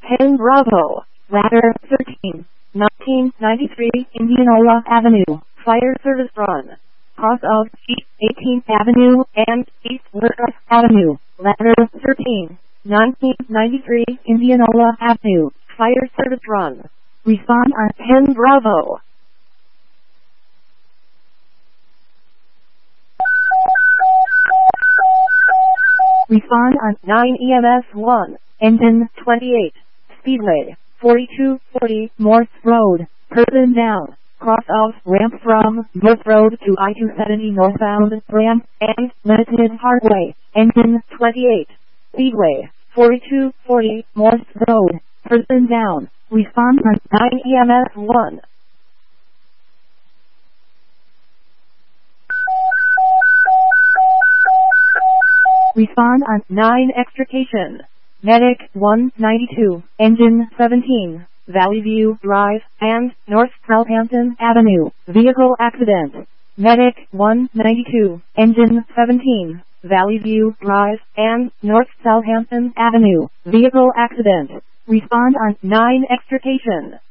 10 Bravo, ladder 13, 1993 Indianola Avenue, fire service run. Cross of East 18th Avenue and East Woodruff Avenue, ladder 13, 1993 Indianola Avenue, fire service run. Respond on 10 Bravo. Respond on 9 EMS 1, engine 28, Speedway, 4240 Morse Road, person down, cross off ramp from Morse Road to I-270 northbound ramp and limited hardway, engine 28, Speedway, 4240 Morse Road, person down, respond on 9 EMS 1. Respond on 9 extrication. Medic 192, engine 17, Valley View Drive and North Southampton Avenue, vehicle accident. Medic 192, engine 17, Valley View Drive and North Southampton Avenue, vehicle accident. Respond on 9 extrication.